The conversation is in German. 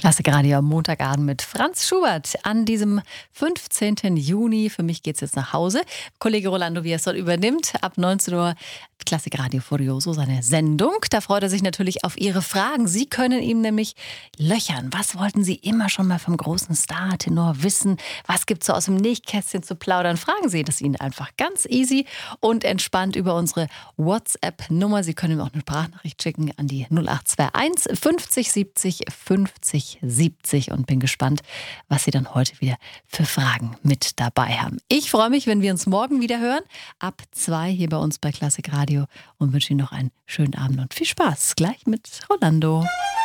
Klassikradio am Montagabend mit Franz Schubert an diesem 15. Juni. Für mich geht's jetzt nach Hause. Kollege Rolando Viesol übernimmt ab 19 Uhr Klassikradio Furioso, seine Sendung. Da freut er sich natürlich auf Ihre Fragen. Sie können ihm nämlich löchern. Was wollten Sie immer schon mal vom großen Star-Tenor wissen? Was gibt's so aus dem Nähkästchen zu plaudern? Fragen Sie das Ihnen einfach ganz easy und entspannt über unsere WhatsApp-Nummer. Sie können ihm auch eine Sprachnachricht schicken an die 0821 50 70 50 70 und bin gespannt, was Sie dann heute wieder für Fragen mit dabei haben. Ich freue mich, wenn wir uns morgen wieder hören, ab 2 hier bei uns bei Klassikradio und wünsche Ihnen noch einen schönen Abend und viel Spaß. Gleich mit Rolando.